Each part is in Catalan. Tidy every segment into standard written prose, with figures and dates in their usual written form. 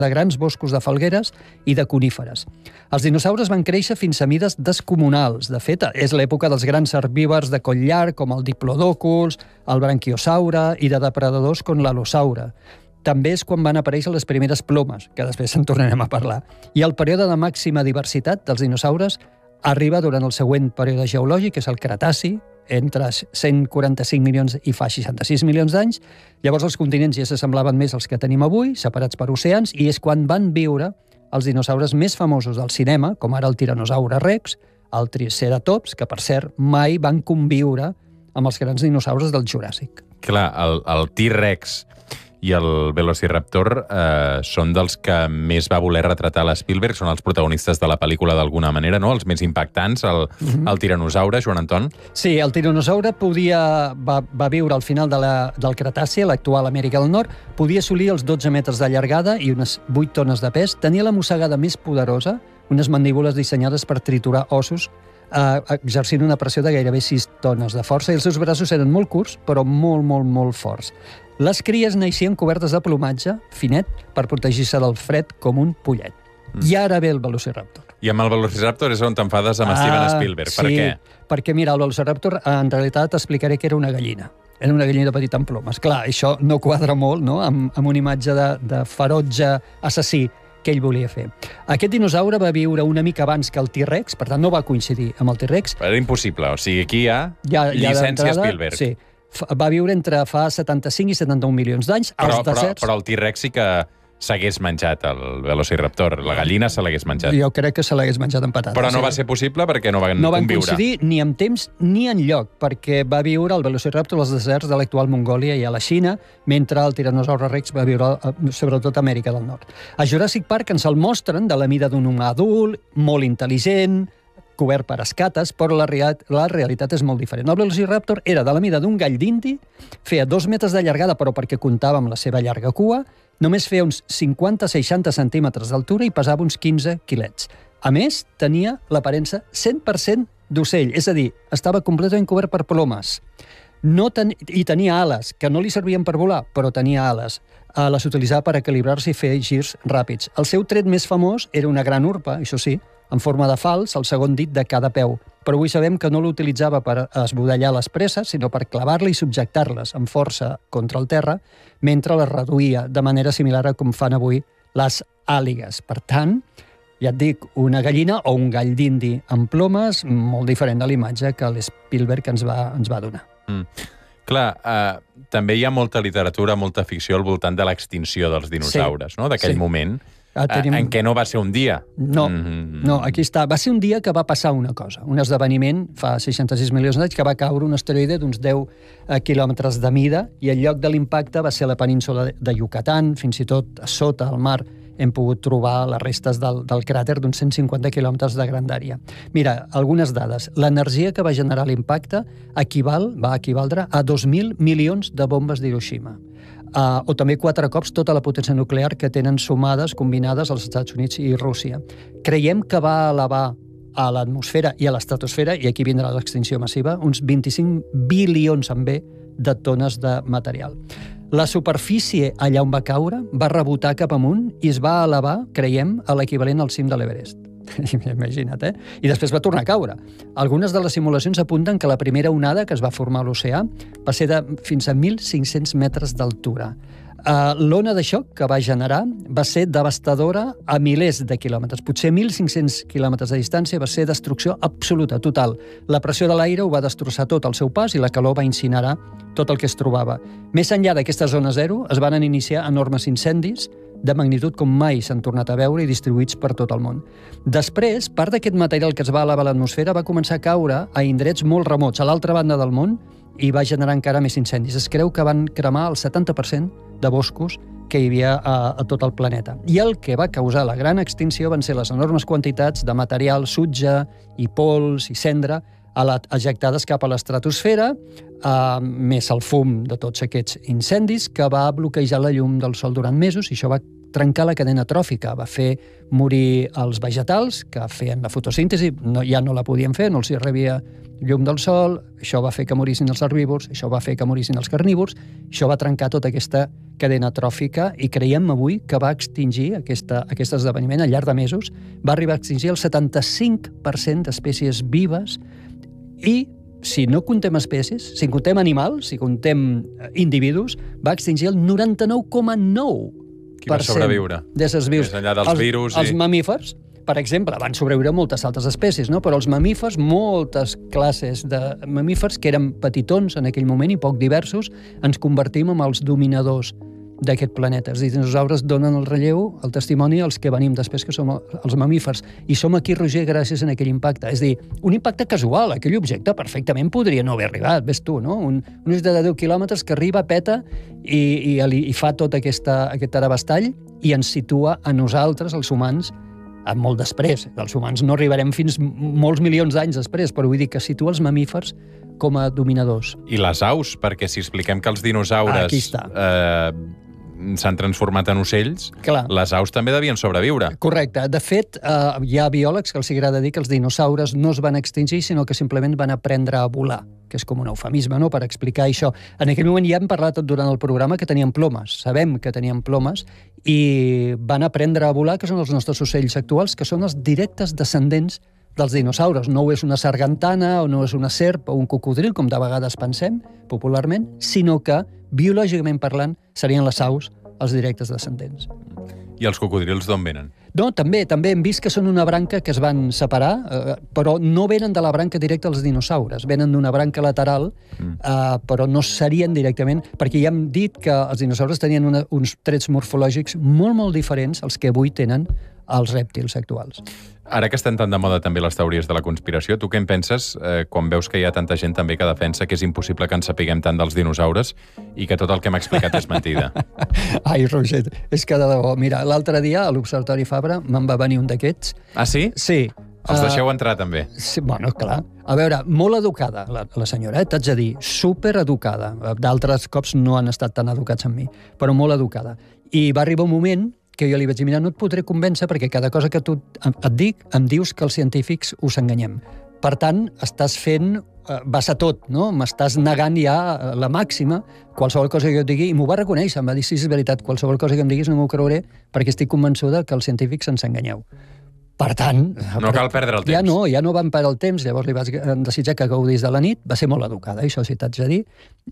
de grans boscos de falgueres i de coníferes. Els dinosaures van créixer fins a mides descomunals. De fet, és l'època dels grans herbívors de coll llarg, com el diplodocus, el branquiosaure, i de depredadors com l'alosaure. També és quan van aparèixer les primeres plomes, que després en tornarem a parlar. I el període de màxima diversitat dels dinosaures arriba durant el següent període geològic, que és el Cretaci, entre 145 milions i fa 66 milions d'anys. Llavors els continents ja s'assemblaven més als que tenim avui, separats per oceans, i és quan van viure els dinosaures més famosos del cinema, com ara el Tiranosaure Rex, el Triceratops, que per cert mai van conviure amb els grans dinosaures del Juràssic. Clar, el T-Rex i el Velociraptor són dels que més va voler retratar l'Spielberg, són els protagonistes de la pel·lícula d'alguna manera, no? Els més impactants, el tiranosaure, Joan Anton? Sí, el tiranosaure va viure al final del Cretaci, l'actual Amèrica del Nord, podia assolir els 12 metres de llargada i unes 8 tones de pes, tenia la mossegada més poderosa, unes mandíbules dissenyades per triturar ossos, exercint una pressió de gairebé 6 tones de força, i els seus braços eren molt curts, però molt, molt, molt forts. Les cries naixien cobertes de plomatge finet per protegir-se del fred com un pollet. I ara ve el Velociraptor. I amb el Velociraptor és on t'enfades amb Steven Spielberg. Per què? Perquè, mira, el Velociraptor, en realitat, t'explicaré que era una gallina. Era una gallina petita amb plomes. Clar, això no quadra molt, no?, amb una imatge de ferotge assassí que ell volia fer. Aquest dinosaure va viure una mica abans que el T-Rex, per tant no va coincidir amb el T-Rex. Era impossible, o sigui, aquí hi ha llicència Spielberg. Sí, va viure entre fa 75 i 71 milions d'anys. Però el T-Rex sí que s'hagués menjat el Velociraptor. La gallina se l'hagués menjat. Jo crec que se l'hagués menjat amb patates. Però no va ser possible perquè no van conviure. No van coincidir ni en temps ni en lloc, perquè va viure el Velociraptor als deserts de l'actual Mongòlia i a la Xina, mentre el Tiranosaure Rex va viure sobretot a Amèrica del Nord. A Jurassic Park ens el mostren de la mida d'un humà adult, molt intel·ligent, cobert per escates, però la realitat és molt diferent. El Velociraptor era de la mida d'un gall d'indi, feia 2 metres de llargada, però perquè comptava amb la seva llarga cua, només feia uns 50-60 centímetres d'altura i pesava uns 15 quilets. A més, tenia l'aparença 100% d'ocell, és a dir, estava completament cobert per plomes. I tenia ales, que no li servien per volar, però tenia ales. Les utilitzava per equilibrar-se i fer girs ràpids. El seu tret més famós era una gran urpa, això sí, en forma de fals, al segon dit de cada peu. Però avui sabem que no l'utilitzava per esbudellar les presses, sinó per clavar-la i subjectar-les amb força contra el terra, mentre les reduïa, de manera similar a com fan avui les àligues. Per tant, ja et dic, una gallina o un gall d'indi amb plomes, molt diferent de l'imatge que l'Spielberg ens va donar. Clar, també hi ha molta literatura, molta ficció al voltant de l'extinció dels dinosaures, no? D'aquell moment. En què no va ser un dia. No, aquí està. Va ser un dia que va passar una cosa, un esdeveniment fa 66 milions d'anys que va caure un asteroide d'uns 10 quilòmetres de mida i el lloc de l'impacte va ser la península de Yucatán, fins i tot a sota al mar hem pogut trobar les restes del cràter d'uns 150 quilòmetres de grandària. Mira, algunes dades. L'energia que va generar l'impacte va equivaldre a 2.000 milions de bombes d'Hiroshima. O també 4 cops tota la potència nuclear que tenen sumades, combinades als Estats Units i Rússia. Creiem que va elevar a l'atmosfera i a l'estratosfera, i aquí vindrà l'extinció massiva, uns 25 bilions amb B de tones de material. La superfície allà on va caure va rebotar cap amunt i es va elevar, creiem, a l'equivalent al cim de l'Everest. Imagina't, eh? I després va tornar a caure. Algunes de les simulacions apunten que la primera onada que es va formar a l'oceà va ser de fins a 1.500 metres d'altura. L'ona de xoc que va generar va ser devastadora a milers de quilòmetres. Potser 1.500 quilòmetres de distància va ser destrucció absoluta, total. La pressió de l'aire ho va destrossar tot al seu pas i la calor va incinerar tot el que es trobava. Més enllà d'aquesta zona zero es van iniciar enormes incendis de magnitud com mai s'han tornat a veure i distribuïts per tot el món. Després, part d'aquest material que es va elevar a l'atmosfera va començar a caure a indrets molt remots, a l'altra banda del món, i va generar encara més incendis. Es creu que van cremar el 70% de boscos que hi havia a tot el planeta. I el que va causar la gran extinció van ser les enormes quantitats de material sutge i pols i cendra ejectades cap a l'estratosfera, més el fum de tots aquests incendis que va bloquejar la llum del sol durant mesos, i això va trencar la cadena tròfica, va fer morir els vegetals que feien la fotosíntesi, ja no la podien fer, no els hi rebia llum del sol, això va fer que morissin els herbívors, això va fer que morissin els carnívors, això va trencar tota aquesta cadena tròfica i creiem avui que va extingir aquest esdeveniment al llarg de mesos, va arribar a extingir el 75% d'espècies vives i, si no contem espècies, si contem animals, si contem individus, va extingir el 99,9% Qui va sobreviure? d'éssers vius. Més enllà dels virus Els mamífers, per exemple, van sobreviure moltes altres espècies, no? Però els mamífers, moltes classes de mamífers que eren petitons en aquell moment i poc diversos, ens convertim en els dominadors d'aquest planeta. Els dinosaures donen el relleu, el testimoni als que venim després, que som els mamífers. I som aquí, Roger, gràcies a aquell impacte. És a dir, un impacte casual. Aquell objecte perfectament podria no haver arribat, ves tu, no? Un objecte de 10 quilòmetres que arriba, peta i fa tot aquest arabastall i ens situa a nosaltres, els humans, molt després. Els humans no arribarem fins molts milions d'anys després, però vull dir que situa els mamífers com a dominadors. I les aus, perquè si expliquem que els dinosaures s'han transformat en ocells, clar, les aus també devien sobreviure. Correcte. De fet, hi ha biòlegs que els agrada dir que els dinosaures no es van extingir, sinó que simplement van aprendre a volar, que és com un eufemisme, no?, per explicar això. En aquell moment ja hem parlat durant el programa que tenien plomes. Sabem que tenien plomes i van aprendre a volar, que són els nostres ocells actuals, que són els directes descendents dels dinosaures. No és una sargantana o no és una serp o un cocodril, com de vegades pensem popularment, sinó que, biològicament parlant, serien les aus els directes descendents. I els cocodrils d'on venen? No, també hem vist que són una branca que es van separar, però no venen de la branca directa dels dinosaures, venen d'una branca lateral, però no serien directament, perquè ja hem dit que els dinosaures tenien uns trets morfològics molt, molt diferents als que avui tenen els rèptils actuals. Ara que estan tan de moda també les teories de la conspiració, tu què en penses quan veus que hi ha tanta gent també que defensa que és impossible que en sapiguem tant dels dinosaures i que tot el que hem explicat és mentida? Ai, Roger, és que de debò. Mira, l'altre dia a l'Observatori Fabra me'n va venir un d'aquests. Ah, sí? Sí. Els deixeu entrar, també? Sí, bueno, clar. A veure, molt educada, la senyora, t'haig de dir, supereducada. D'altres cops no han estat tan educats amb mi, però molt educada. I va arribar un moment que jo li vaig dir, mira, no et podré convèncer perquè cada cosa que tu et dic em dius que els científics us enganyem. Per tant, estàs fent, vas a tot, no? M'estàs negant ja la màxima, qualsevol cosa que jo et digui, i m'ho va reconèixer, em va dir, sí, és veritat, qualsevol cosa que em diguis no m'ho creuré perquè estic convençuda que els científics ens enganyeu. Per tant... No cal perdre el temps. Ja no van perdre el temps, llavors li vaig desitjar que gaudís de la nit, va ser molt educada, això sí t'haig de dir,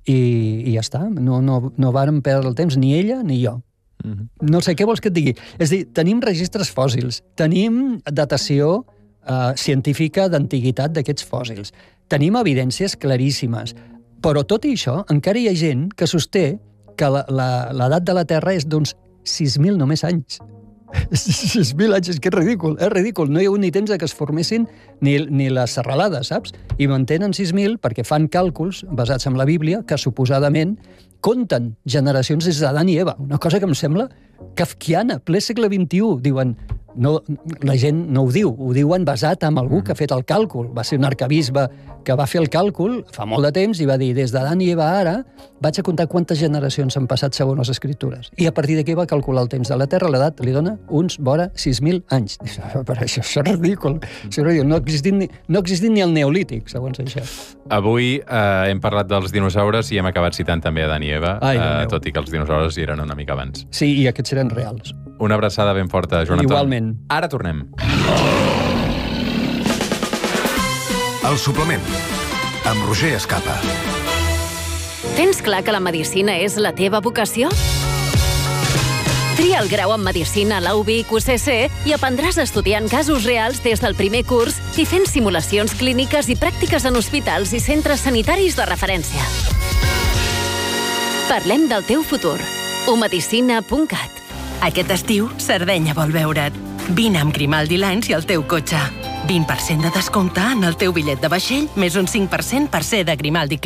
i ja està, no vàrem perdre el temps, ni ella ni jo. No sé, què vols que et digui? És a dir, tenim registres fòssils, tenim datació científica d'antiguitat d'aquests fòssils, tenim evidències claríssimes, però tot i això encara hi ha gent que sosté que l'edat de la Terra és d'uns 6.000 només anys. 6.000 anys, és que és ridícul. No hi ha hagut ni temps que es formessin ni les serralades, saps? I mantenen 6.000 perquè fan càlculs basats en la Bíblia que suposadament compten generacions des d'Adam i Eva. Una cosa que em sembla kafkiana, ple segle XXI. Diuen, no, la gent no ho diu, ho diuen basat en algú que ha fet el càlcul. Va ser un arquebisbe que va fer el càlcul fa molt de temps i va dir, des d'Adam i Eva ara vaig a comptar quantes generacions han passat segons les escritures. I a partir d'aquí va calcular el temps de la Terra, l'edat li dona uns vora 6.000 anys. Però això és ridícul. No ha existit ni el neolític, segons això. Avui hem parlat dels dinosaures i hem acabat citant també Adam i Eva, tot i que els dinosaures hi eren una mica abans. Sí, i aquests eren reals. Una abraçada ben forta, Joan Anton. Igualment. Ara tornem. El suplement, amb Roger Escapa. Tens clar que la medicina és la teva vocació? Tria el grau en Medicina a la UVic UCC i aprendràs estudiant casos reals des del primer curs i fent simulacions clíniques i pràctiques en hospitals i centres sanitaris de referència. Parlem del teu futur. umedicina.cat. Aquest estiu, Sardenya vol veure't. Vine amb Grimaldi Lines i el teu cotxe. 20% de descompte en el teu bitllet de vaixell, més un 5% per ser de Grimaldi Club.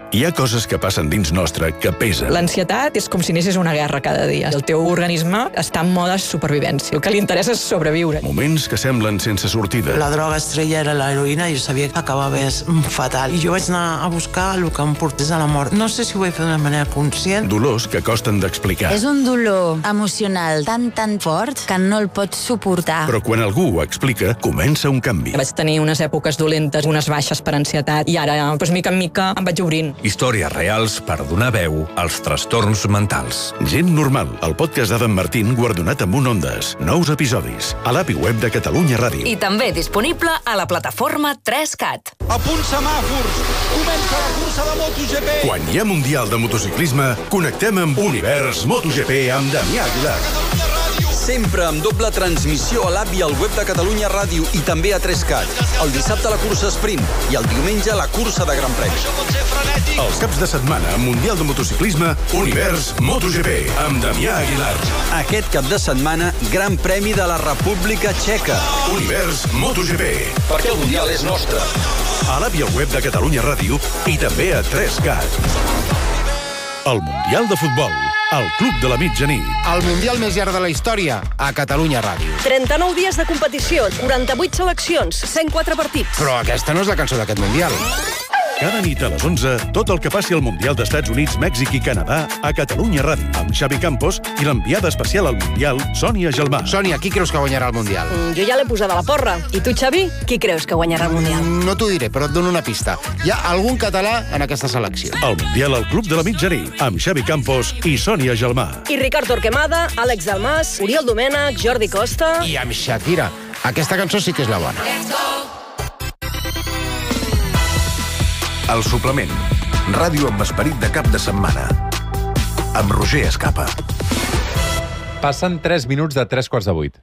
Hi ha coses que passen dins nostre que pesen. L'ansietat és com si anessis a una guerra cada dia. El teu organisme està en mode supervivència. El que li interessa és sobreviure. Moments que semblen sense sortida. La droga estrella era l'heroïna i jo sabia que acabava fatal. I jo vaig anar a buscar el que em portés a la mort. No sé si ho vaig fer d'una manera conscient. Dolors que costen d'explicar. És un dolor emocional tan fort que no el pots suportar. Però quan algú ho explica, comença un canvi. Vaig tenir unes èpoques dolentes, unes baixes per ansietat, i ara, mica en mica, em vaig obrint. Històries reals per donar veu als trastorns mentals. Gent normal, el podcast d'Adam Martín guardonat amb un Ondes. Nous episodis a l'app i web de Catalunya Ràdio. I també disponible a la plataforma 3CAT. A punt semàfors! Comença la cursa de MotoGP! Quan hi ha Mundial de Motociclisme, connectem amb Univers MotoGP amb Damià Aguilar. Sempre amb doble transmissió a l'app i al web de Catalunya Ràdio i també a 3CAT. El dissabte la cursa sprint i el diumenge la cursa de Gran Premi. Els caps de setmana, Mundial de Motociclisme, Univers MotoGP amb Damià Aguilar. Aquest cap de setmana, Gran Premi de la República Txeca. Univers MotoGP. Perquè el Mundial és nostre. A l'app i al web de Catalunya Ràdio i també a 3CAT. El Mundial de Futbol, al Club de la Mitjanit. El Mundial més llarg de la història, a Catalunya Ràdio. 39 dies de competició, 48 seleccions, 104 partits. Però aquesta no és la cançó d'aquest Mundial. Cada nit a les 11, tot el que passi al Mundial d'Estats Units, Mèxic i Canadà a Catalunya Ràdio, amb Xavi Campos i l'enviada especial al Mundial, Sònia Gelmà. Sònia, qui creus que guanyarà el Mundial? Jo ja l'he posada a la porra. I tu, Xavi, qui creus que guanyarà el Mundial? No t'ho diré, però et dono una pista. Hi ha algun català en aquesta selecció. El Mundial al Club de la Mitjanit, amb Xavi Campos i Sònia Gelmà. I Ricard Torquemada, Àlex Dalmas, Oriol Domènech, Jordi Costa... I amb Shakira. Aquesta cançó sí que és la bona. El suplement. Ràdio amb esperit de cap de setmana. Amb Roger Escapa. Passen 3 minuts de 7:45.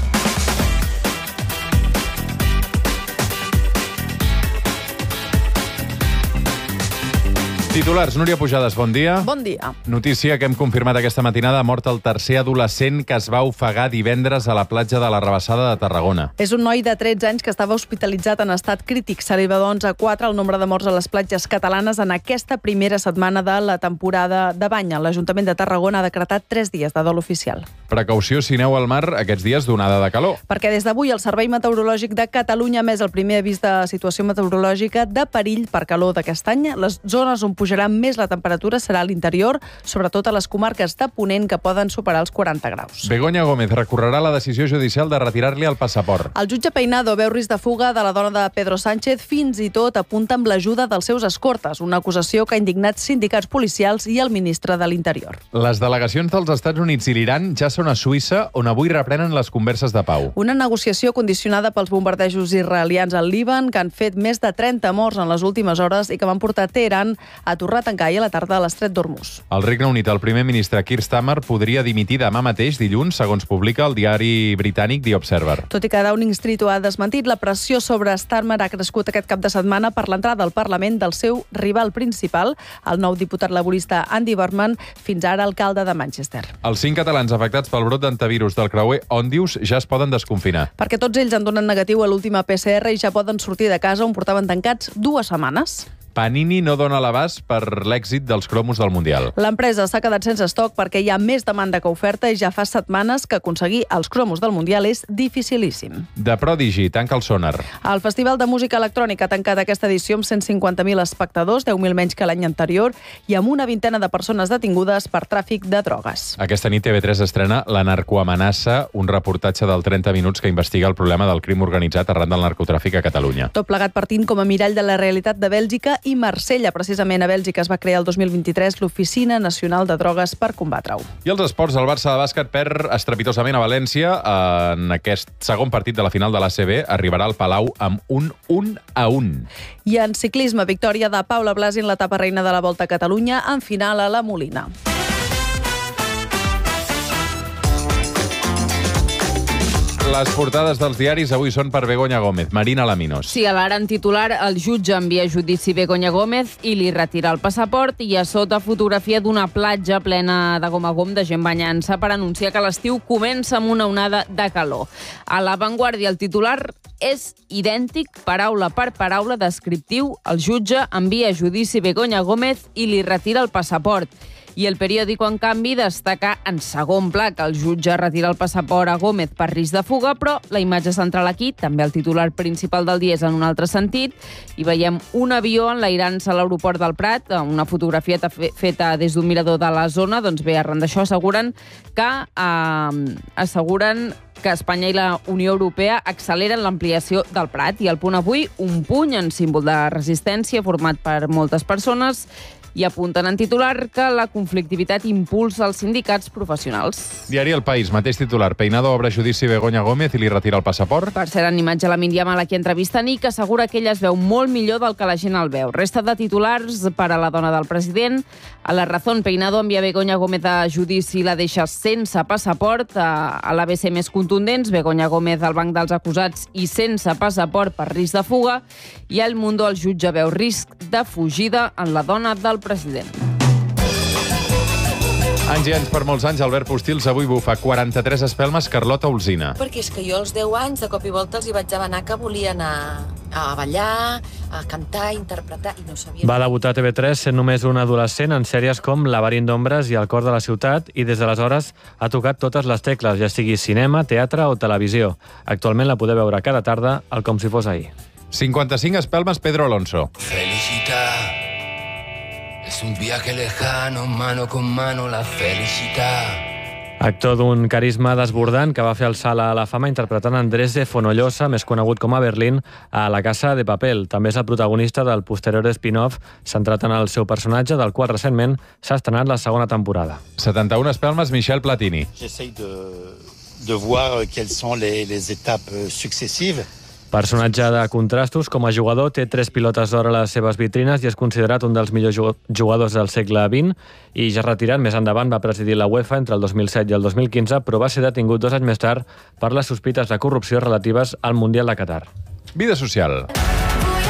Titulars, Núria Pujades, bon dia. Bon dia. Notícia que hem confirmat aquesta matinada, ha mort el tercer adolescent que es va ofegar divendres a la platja de la Rabassada de Tarragona. És un noi de 13 anys que estava hospitalitzat en estat crític. S'eleva, doncs, a 4 el nombre de morts a les platges catalanes en aquesta primera setmana de la temporada de bany. L'Ajuntament de Tarragona ha decretat 3 dies de dol oficial. Precaució si aneu al mar aquests dies d'onada de calor. Perquè des d'avui el Servei Meteorològic de Catalunya ha emès el primer avís de situació meteorològica de perill per calor d'aquest any. Les zones on pujarà més la temperatura serà a l'interior, sobretot a les comarques de Ponent, que poden superar els 40 graus. Begoña Gómez recorrerà la decisió judicial de retirar-li el passaport. El jutge Peinado veu risc de fuga de la dona de Pedro Sánchez, fins i tot apunta amb l'ajuda dels seus escortes, una acusació que ha indignat sindicats policials i el ministre de l'Interior. Les delegacions dels Estats Units i l'Iran ja són a Suïssa, on avui reprenen les converses de pau. Una negociació condicionada pels bombardejos israelians al Líban, que han fet més de 30 morts en les últimes hores i que van portar Teheran a tornar a tancar ahir a la tarda a l'Estret d'Hormuz. Al Regne Unit, el primer ministre Keir Starmer podria dimitir demà mateix, dilluns, segons publica el diari britànic The Observer. Tot i que Downing Street ho ha desmentit, la pressió sobre Starmer ha crescut aquest cap de setmana per l'entrada al Parlament del seu rival principal, el nou diputat laborista Andy Burnham, fins ara alcalde de Manchester. Els 5 catalans afectats pel brot d'antivirus del creuer Òndius ja es poden desconfinar. Perquè tots ells han donat negatiu a l'última PCR i ja poden sortir de casa on portaven tancats 2 setmanes. Panini no dona l'abast per l'èxit dels cromos del Mundial. L'empresa s'ha quedat sense estoc perquè hi ha més demanda que oferta i ja fa setmanes que aconseguir els cromos del Mundial és dificilíssim. The Prodigy tanca el Sonar. El Festival de Música Electrònica ha tancat aquesta edició amb 150.000 espectadors, 10.000 menys que l'any anterior, i amb una vintena de persones detingudes per tràfic de drogues. Aquesta nit TV3 estrena La narcoamenaça, un reportatge del 30 minuts que investiga el problema del crim organitzat arran del narcotràfic a Catalunya. Tot plegat partint com a mirall de la realitat de Bèlgica i Marsella. Precisament a Bèlgica es va crear el 2023 l'Oficina Nacional de Drogues per combatre-ho. I els esports, el Barça de bàsquet perd estrepitosament a València. En aquest segon partit de la final de l'ACB arribarà al Palau amb un 1-1. I en ciclisme, victòria de Paula Blasi en l'etapa reina de la Volta a Catalunya, en final a la Molina. Les portades dels diaris avui són per Begoña Gómez. Marina Laminos. Sí, a l'ara en titular, el jutge envia a judici Begoña Gómez i li retira el passaport, i a sota fotografia d'una platja plena de gom a gom de gent banyant-se per anunciar que l'estiu comença amb una onada de calor. A La Vanguardia, el titular és idèntic, paraula per paraula, descriptiu. El jutge envia a judici Begoña Gómez i li retira el passaport. I el periòdico, en canvi, destaca en segon pla que el jutge retira el passaport a Gómez per risc de fuga, però la imatge central aquí, també el titular principal del dia, és en un altre sentit. I veiem un avió enlairant-se a l'aeroport del Prat, una fotografia feta des d'un mirador de la zona. Doncs bé, arran d'això asseguren que Espanya i la Unió Europea acceleren l'ampliació del Prat. I al Punt Avui, un puny en símbol de resistència format per moltes persones, i apunten en titular que la conflictivitat impulsa els sindicats professionals. Diari El País, mateix titular. Peinado obre judici Begoña Gómez i li retira el passaport. Per cert, en imatge la Míriam, a la que entrevisten, i que assegura que ella es veu molt millor del que la gent el veu. Resta de titulars per a la dona del president. A La Razón, Peinado envia Begoña Gómez a judici i la deixa sense passaport. A l'ABC, més contundents, Begoña Gómez al banc dels acusats i sense passaport per risc de fuga. I a El Mundo, el jutge veu risc de fugida en la dona del president. Anys i anys, per molts anys, Albert Postils avui bufa 43 espelmes Carlota Olsina. Perquè és que jo als 10 anys, de cop i volta, els hi vaig demanar que volia anar a ballar, a cantar, a interpretar, i no sabia... Va debutar a TV3 sent només un adolescent en sèries com Laberint d'ombres i El cor de la ciutat, i des d'aleshores ha tocat totes les tecles, ja sigui cinema, teatre o televisió. Actualment la podeu veure cada tarda al Com si fos ahir. 55 espelmes Pedro Alonso. Felicidad. Es un viaje lejano, mano con mano, la felicidad. Actor d'un carisma desbordant que va fer el salt a la fama interpretant Andrés de Fonollosa, més conegut com a Berlín, a La Casa de Papel. També és el protagonista del posterior spin-off centrat en el seu personatge, del qual recentment s'ha estrenat la segona temporada. 71 espelmes Michel Platini. J'essaie de voir quelles sont les étapes successives. Personatge de contrastos, com a jugador té 3 pilotes d'or a les seves vitrines i és considerat un dels millors jugadors del segle XX, i ja retirat, més endavant va presidir la UEFA entre el 2007 i el 2015, però va ser detingut 2 anys més tard per les sospites de corrupció relatives al Mundial de Qatar. Vida social.